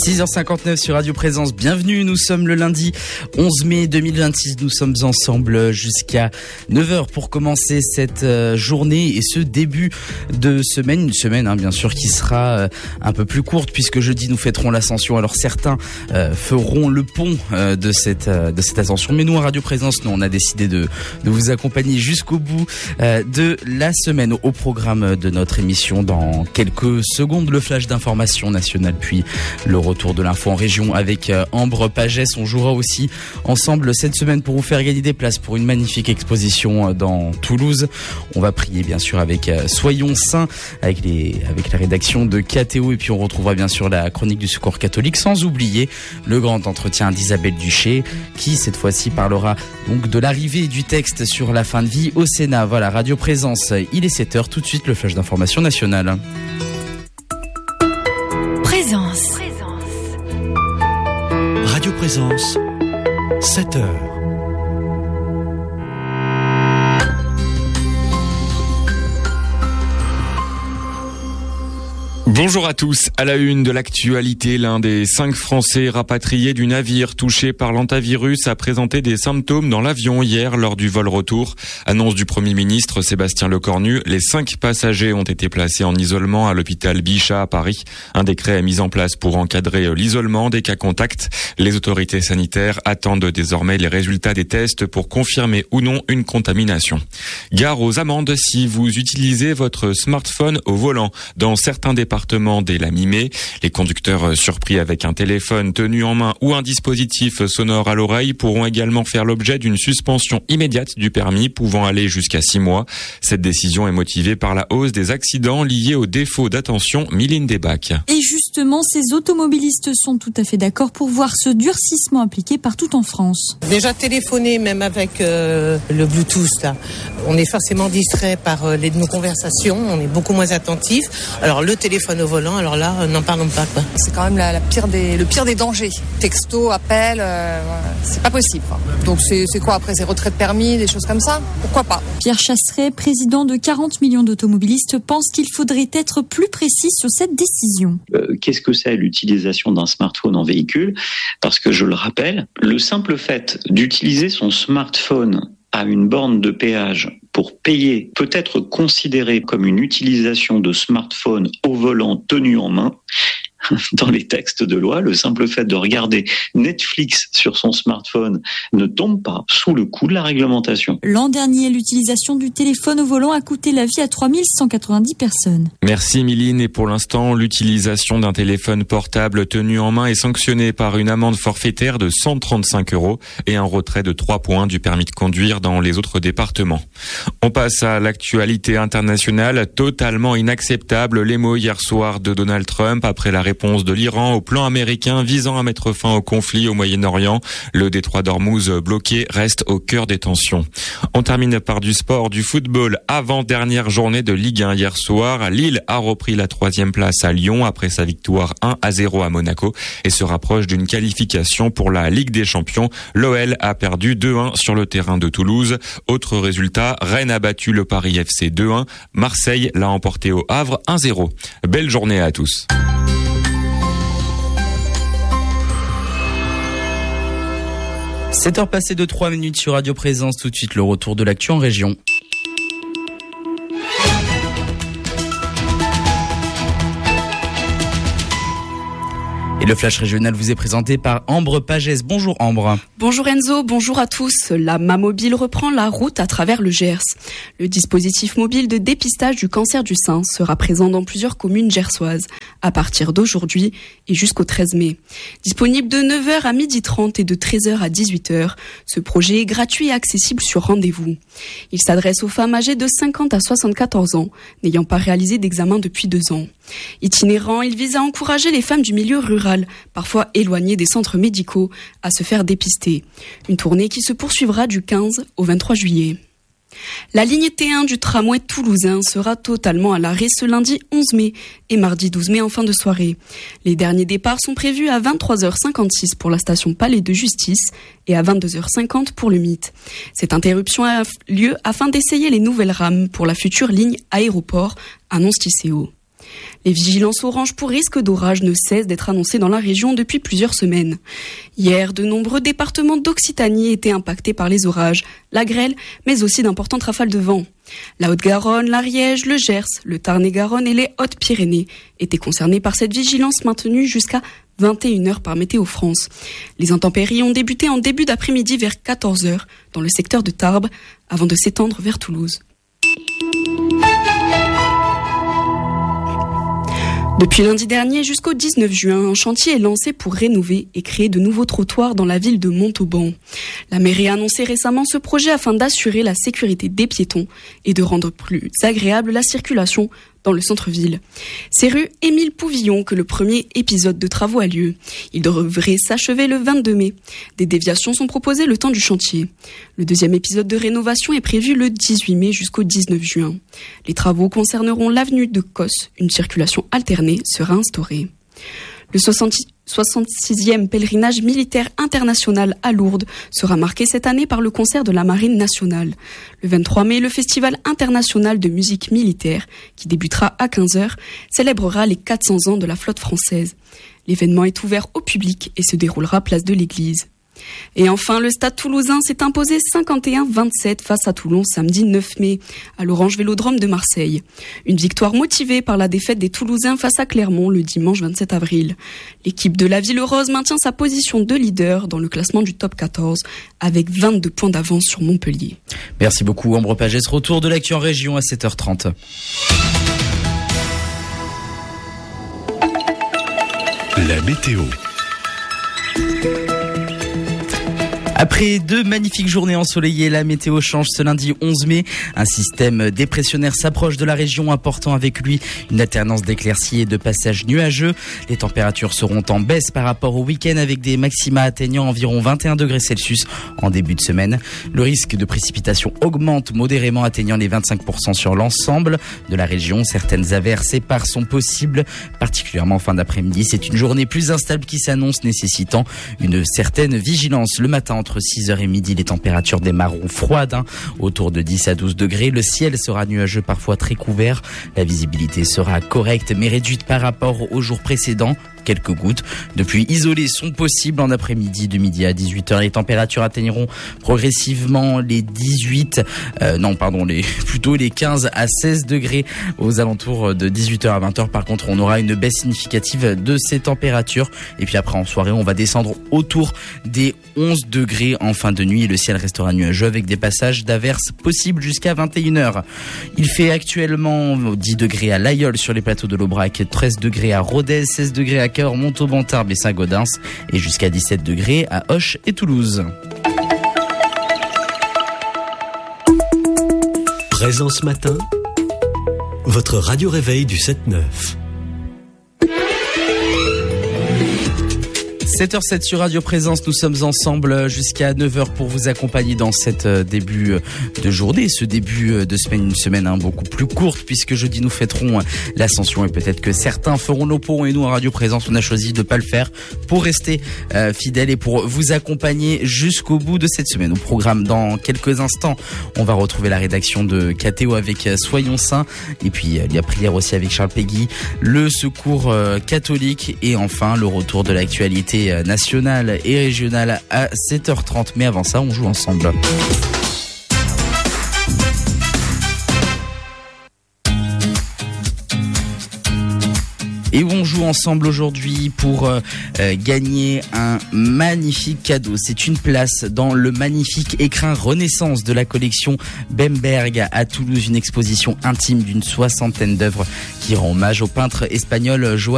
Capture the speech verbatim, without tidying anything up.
six heures cinquante-neuf sur Radio Présence, bienvenue, nous sommes le lundi onze mai deux mille vingt-six, nous sommes ensemble jusqu'à neuf heures pour commencer cette journée et ce début de semaine, une semaine hein, bien sûr qui sera un peu plus courte puisque jeudi nous fêterons l'Ascension, alors certains euh, feront le pont euh, de, cette, euh, de cette Ascension, mais nous à Radio Présence, nous on a décidé de, de vous accompagner jusqu'au bout euh, de la semaine. Au programme de notre émission dans quelques secondes, le flash d'information nationale puis le retour de l'info en région avec Ambre Pagès. On jouera aussi ensemble cette semaine pour vous faire gagner des places pour une magnifique exposition dans Toulouse. On va prier bien sûr avec Soyons Saints, avec, les, avec la rédaction de K T O et puis on retrouvera bien sûr la chronique du Secours catholique, sans oublier le grand entretien d'Isabelle Duché qui cette fois-ci parlera donc de l'arrivée du texte sur la fin de vie au Sénat. Voilà, Radio Présence, il est sept heures, tout de suite le flash d'information nationale. Présence. Radio Présence, sept heures. Bonjour à tous. À la une de l'actualité, l'un des cinq Français rapatriés du navire touché par l'hantavirus a présenté des symptômes dans l'avion hier lors du vol retour. Annonce du Premier ministre Sébastien Lecornu, les cinq passagers ont été placés en isolement à l'hôpital Bichat à Paris. Un décret est mis en place pour encadrer l'isolement des cas contacts. Les autorités sanitaires attendent désormais les résultats des tests pour confirmer ou non une contamination. Gare aux amendes si vous utilisez votre smartphone au volant. Dans certains départements, dès la mi-mai. Les conducteurs surpris avec un téléphone tenu en main ou un dispositif sonore à l'oreille pourront également faire l'objet d'une suspension immédiate du permis pouvant aller jusqu'à six mois. Cette décision est motivée par la hausse des accidents liés au défaut d'attention. Miline Desbacs. Et justement, ces automobilistes sont tout à fait d'accord pour voir ce durcissement appliqué partout en France. Déjà téléphoner, même avec euh, le Bluetooth, là, on est forcément distrait par euh, les, nos conversations, on est beaucoup moins attentif. Alors le téléphone au volant, alors là, euh, n'en parlons pas, quoi. C'est quand même la, la pire des, le pire des dangers. Texto, appel, euh, c'est pas possible, quoi. Donc c'est, c'est quoi après, c'est retrait de permis, des choses comme ça? Pourquoi pas? Pierre Chasseret, président de quarante millions d'automobilistes, pense qu'il faudrait être plus précis sur cette décision. Euh, qu'est-ce que c'est l'utilisation d'un smartphone en véhicule? Parce que je le rappelle, le simple fait d'utiliser son smartphone à une borne de péage pour payer peut être considéré comme une utilisation de smartphone au volant tenu en main. Dans les textes de loi, le simple fait de regarder Netflix sur son smartphone ne tombe pas sous le coup de la réglementation. L'an dernier, l'utilisation du téléphone au volant a coûté la vie à trois mille cent quatre-vingt-dix personnes. Merci Miline. Et pour l'instant, l'utilisation d'un téléphone portable tenu en main est sanctionnée par une amende forfaitaire de cent trente-cinq euros et un retrait de trois points du permis de conduire dans les autres départements. On passe à l'actualité internationale. Totalement inacceptable, les mots hier soir de Donald Trump après la réponse de l'Iran au plan américain visant à mettre fin au conflit au Moyen-Orient. Le détroit d'Ormuz bloqué reste au cœur des tensions. On termine par du sport, du football. Avant-dernière journée de Ligue un hier soir, Lille a repris la troisième place à Lyon après sa victoire un à zéro à Monaco et se rapproche d'une qualification pour la Ligue des Champions. L'O L a perdu deux un sur le terrain de Toulouse. Autre résultat, Rennes a battu le Paris F C deux un. Marseille l'a emporté au Havre un zéro. Belle journée à tous. sept heures passées de trois minutes sur Radio Présence, tout de suite le retour de l'actu en région. Et le flash régional vous est présenté par Ambre Pagès. Bonjour Ambre. Bonjour Enzo, bonjour à tous. La Mamobile reprend la route à travers le Gers. Le dispositif mobile de dépistage du cancer du sein sera présent dans plusieurs communes gersoises à partir d'aujourd'hui et jusqu'au treize mai. Disponible de neuf heures à midi trente et de treize heures à dix-huit heures, ce projet est gratuit et accessible sur rendez-vous. Il s'adresse aux femmes âgées de cinquante à soixante-quatorze ans, n'ayant pas réalisé d'examen depuis deux ans. Itinérant, il vise à encourager les femmes du milieu rural, parfois éloignées des centres médicaux, à se faire dépister. Une tournée qui se poursuivra du quinze au vingt-trois juillet. La ligne T un du tramway toulousain sera totalement à l'arrêt ce lundi onze mai et mardi douze mai en fin de soirée. Les derniers départs sont prévus à vingt-trois heures cinquante-six pour la station Palais de Justice et à vingt-deux heures cinquante pour le Mythe. Cette interruption a lieu afin d'essayer les nouvelles rames pour la future ligne aéroport, annonce Tisséo. Les vigilances orange pour risque d'orage ne cessent d'être annoncées dans la région depuis plusieurs semaines. Hier, de nombreux départements d'Occitanie étaient impactés par les orages, la grêle, mais aussi d'importantes rafales de vent. La Haute-Garonne, l'Ariège, le Gers, le Tarn-et-Garonne et les Hautes-Pyrénées étaient concernés par cette vigilance maintenue jusqu'à vingt et une heures par Météo France. Les intempéries ont débuté en début d'après-midi vers quatorze heures dans le secteur de Tarbes avant de s'étendre vers Toulouse. Depuis lundi dernier jusqu'au dix-neuf juin, un chantier est lancé pour rénover et créer de nouveaux trottoirs dans la ville de Montauban. La mairie a annoncé récemment ce projet afin d'assurer la sécurité des piétons et de rendre plus agréable la circulation dans le centre-ville. C'est rue Émile Pouvillon que le premier épisode de travaux a lieu. Il devrait s'achever le vingt-deux mai. Des déviations sont proposées le temps du chantier. Le deuxième épisode de rénovation est prévu le dix-huit mai jusqu'au dix-neuf juin. Les travaux concerneront l'avenue de Cosse. Une circulation alternée sera instaurée. Le soixante-sixième pèlerinage militaire international à Lourdes sera marqué cette année par le concert de la Marine nationale. Le vingt-trois mai, le Festival international de musique militaire, qui débutera à quinze heures, célébrera les quatre cents ans de la flotte française. L'événement est ouvert au public et se déroulera place de l'Église. Et enfin, le Stade Toulousain s'est imposé cinquante et un à vingt-sept face à Toulon samedi neuf mai, à l'Orange Vélodrome de Marseille. Une victoire motivée par la défaite des Toulousains face à Clermont le dimanche vingt-sept avril. L'équipe de la Ville Rose maintient sa position de leader dans le classement du top quatorze avec vingt-deux points d'avance sur Montpellier. Merci beaucoup Ambre Pagès. Retour de l'actu en région à sept heures trente. La météo. Après deux magnifiques journées ensoleillées, la météo change ce lundi onze mai. Un système dépressionnaire s'approche de la région, apportant avec lui une alternance d'éclaircies et de passages nuageux. Les températures seront en baisse par rapport au week-end avec des maxima atteignant environ vingt et un degrés Celsius en début de semaine. Le risque de précipitation augmente modérément, atteignant les vingt-cinq pour cent sur l'ensemble de la région. Certaines averses épars sont possibles, particulièrement en fin d'après-midi. C'est une journée plus instable qui s'annonce, nécessitant une certaine vigilance. Le matin, entre six heures et midi, les températures démarreront froides, hein, autour de dix à douze degrés. Le ciel sera nuageux, parfois très couvert. La visibilité sera correcte mais réduite par rapport aux jours précédents. Quelques gouttes de pluie isolées sont possibles en après-midi de midi à dix-huit heures. Les températures atteindront progressivement les dix-huit, euh, non pardon, les plutôt les quinze à seize degrés aux alentours de dix-huit heures à vingt heures. Par contre, on aura une baisse significative de ces températures. Et puis après, en soirée, on va descendre autour des onze degrés en fin de nuit. Le ciel restera nuageux avec des passages d'averses possibles jusqu'à vingt et une heures. Il fait actuellement dix degrés à l'Aïeul sur les plateaux de l'Aubrac, treize degrés à Rodez, seize degrés à Cahors, Montauban, Tarbes et Saint-Gaudens et jusqu'à dix-sept degrés à Auch et Toulouse. Présence matin, votre radio réveil du sept neuf. sept heures sept sur Radio Présence, nous sommes ensemble jusqu'à neuf heures pour vous accompagner dans cette début de journée, ce début de semaine, une semaine hein, beaucoup plus courte puisque jeudi nous fêterons l'Ascension et peut-être que certains feront le pont et nous en Radio Présence on a choisi de ne pas le faire pour rester euh, fidèles et pour vous accompagner jusqu'au bout de cette semaine. Au programme dans quelques instants, on va retrouver la rédaction de K T O avec Soyons Saints et puis la prière aussi avec Charles Péguy, le secours euh, catholique et enfin le retour de l'actualité nationale et régionale à sept heures trente. Mais avant ça, on joue ensemble. Et on joue ensemble aujourd'hui pour euh, gagner un magnifique cadeau. C'est une place dans le magnifique écrin Renaissance de la collection Bemberg à Toulouse. Une exposition intime d'une soixantaine d'œuvres qui rend hommage au peintre espagnol Joan